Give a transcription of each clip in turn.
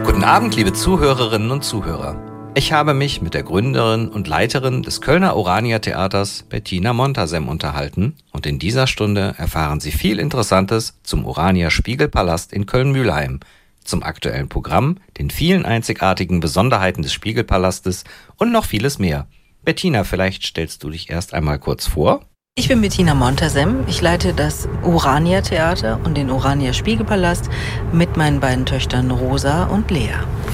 Guten Abend, liebe Zuhörerinnen und Zuhörer. Ich habe mich mit der Gründerin und Leiterin des Kölner Orania Theaters, Bettina Montazem, unterhalten und in dieser Stunde erfahren Sie viel Interessantes zum Orania Spiegelpalast in Köln-Mülheim, zum aktuellen Programm, den vielen einzigartigen Besonderheiten des Spiegelpalastes und noch vieles mehr. Bettina, vielleicht stellst du dich erst einmal kurz vor? Ich bin Bettina Montazem. Ich leite das Orania Theater und den Orania Spiegelpalast mit meinen beiden Töchtern Rosa und Lea.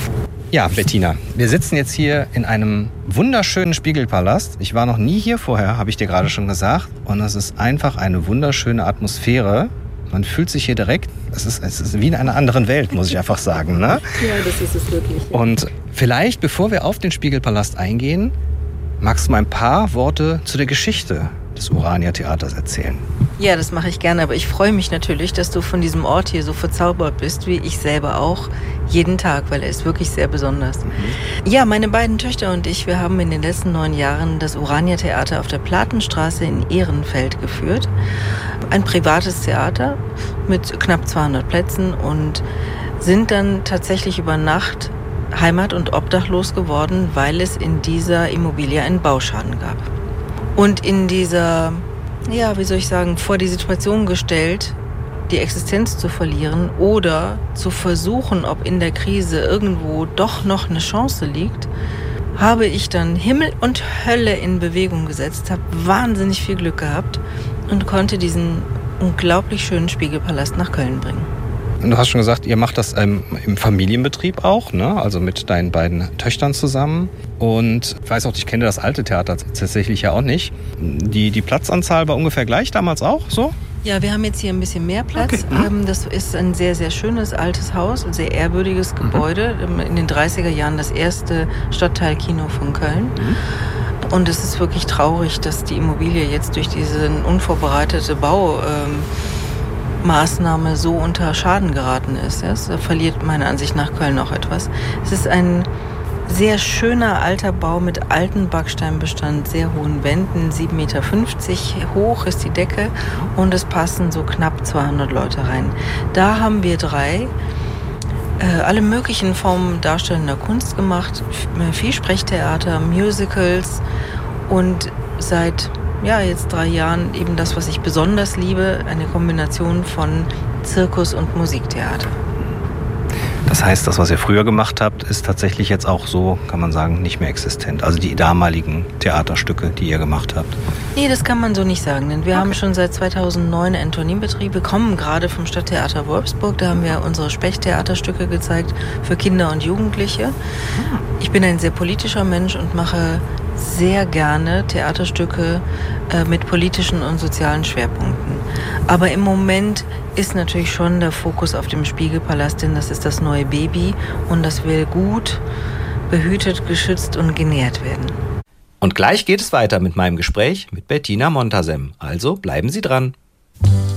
Ja, Bettina, wir sitzen jetzt hier in einem wunderschönen Spiegelpalast. Ich war noch nie hier vorher, habe ich dir gerade schon gesagt. Und es ist einfach eine wunderschöne Atmosphäre. Man fühlt sich hier direkt, es ist wie in einer anderen Welt, muss ich einfach sagen. Ne? Ja, das ist es wirklich. Ja. Und vielleicht, bevor wir auf den Spiegelpalast eingehen, magst du mal ein paar Worte zu der Geschichte des Orania Theaters erzählen? Ja, das mache ich gerne, aber ich freue mich natürlich, dass du von diesem Ort hier so verzaubert bist, wie ich selber auch, jeden Tag, weil er ist wirklich sehr besonders. Ja, meine beiden Töchter und ich, wir haben in den letzten 9 Jahren das Orania Theater auf der Platenstraße in Ehrenfeld geführt. Ein privates Theater mit knapp 200 Plätzen und sind dann tatsächlich über Nacht heimat- und obdachlos geworden, weil es in dieser Immobilie einen Bauschaden gab. Und in dieser, ja, wie soll ich sagen, vor die Situation gestellt, die Existenz zu verlieren oder zu versuchen, ob in der Krise irgendwo doch noch eine Chance liegt, habe ich dann Himmel und Hölle in Bewegung gesetzt, habe wahnsinnig viel Glück gehabt und konnte diesen unglaublich schönen Spiegelpalast nach Köln bringen. Du hast schon gesagt, ihr macht das im Familienbetrieb auch, ne? Also mit deinen beiden Töchtern zusammen. Und ich weiß auch, ich kenne das alte Theater tatsächlich ja auch nicht. Die Platzanzahl war ungefähr gleich damals auch so? Ja, wir haben jetzt hier ein bisschen mehr Platz. Okay. Das ist ein sehr, sehr schönes altes Haus, ein sehr ehrwürdiges Gebäude. In den 30er Jahren das erste Stadtteilkino von Köln. Und es ist wirklich traurig, dass die Immobilie jetzt durch diese unvorbereitete Baumaßnahme so unter Schaden geraten ist. Es verliert meiner Ansicht nach Köln auch etwas. Es ist ein sehr schöner alter Bau mit altem Backsteinbestand, sehr hohen Wänden, 7,50 Meter hoch ist die Decke und es passen so knapp 200 Leute rein. Da haben wir 3 alle möglichen Formen darstellender Kunst gemacht, viel Sprechtheater, Musicals und seit jetzt 3 Jahren eben das, was ich besonders liebe, eine Kombination von Zirkus und Musiktheater. Das heißt, das, was ihr früher gemacht habt, ist tatsächlich jetzt auch so, kann man sagen, nicht mehr existent. Also die damaligen Theaterstücke, die ihr gemacht habt. Nee, das kann man so nicht sagen, denn wir haben schon seit 2009 einen Tourneebetrieb. Wir kommen gerade vom Stadttheater Wolfsburg, da haben wir unsere Sprechtheaterstücke gezeigt für Kinder und Jugendliche. Ich bin ein sehr politischer Mensch und mache sehr gerne Theaterstücke mit politischen und sozialen Schwerpunkten. Aber im Moment ist natürlich schon der Fokus auf dem Spiegelpalast, denn das ist das neue Baby und das will gut behütet, geschützt und genährt werden. Und gleich geht es weiter mit meinem Gespräch mit Bettina Montazem. Also bleiben Sie dran.